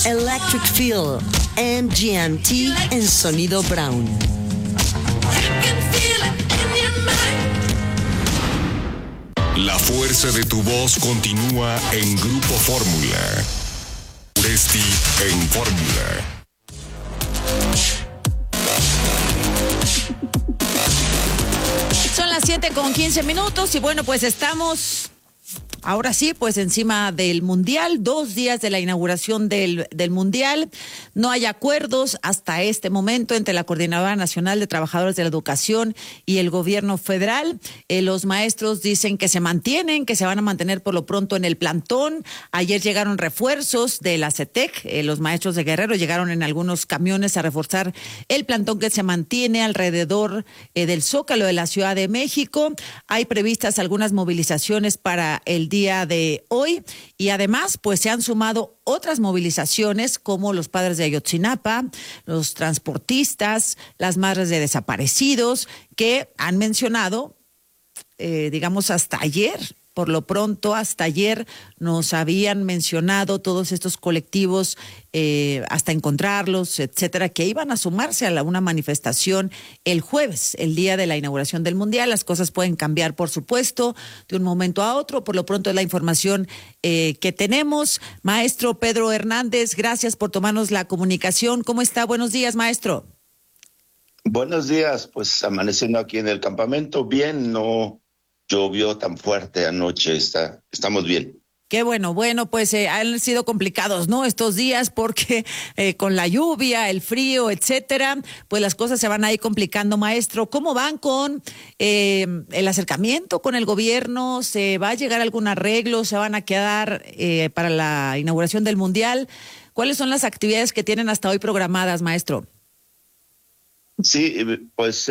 Electric Feel, MGMT en sonido Brown. La fuerza de tu voz continúa en Grupo Fórmula. Uresti en Fórmula. Son las 7:15 y bueno, pues estamos ahora sí, pues encima del Mundial, 2 días de la inauguración del Mundial. No hay acuerdos hasta este momento entre la Coordinadora Nacional de Trabajadores de la Educación y el gobierno federal. Los maestros dicen que se mantienen, que se van a mantener por lo pronto en el plantón. Ayer llegaron refuerzos de la CETEC. Los maestros de Guerrero llegaron en algunos camiones a reforzar el plantón que se mantiene alrededor del Zócalo de la Ciudad de México. Hay previstas algunas movilizaciones para el día de hoy y además pues se han sumado otras movilizaciones como los padres de Ayotzinapa, los transportistas, las madres de desaparecidos que han mencionado, digamos hasta ayer. Por lo pronto, hasta ayer nos habían mencionado todos estos colectivos, hasta encontrarlos, etcétera, que iban a sumarse a una manifestación el jueves, el día de la inauguración del Mundial. Las cosas pueden cambiar, por supuesto, de un momento a otro. Por lo pronto es la información que tenemos. Maestro Pedro Hernández, gracias por tomarnos la comunicación. ¿Cómo está? Buenos días, maestro. Buenos días, pues amaneciendo aquí en el campamento. Bien, no llovió tan fuerte anoche, estamos bien. Qué bueno, pues han sido complicados, ¿no? Estos días porque con la lluvia, el frío, etcétera, pues las cosas se van a ir complicando, maestro. ¿Cómo van con el acercamiento con el gobierno? ¿Se va a llegar a algún arreglo? ¿Se van a quedar para la inauguración del Mundial? ¿Cuáles son las actividades que tienen hasta hoy programadas, maestro? Sí, pues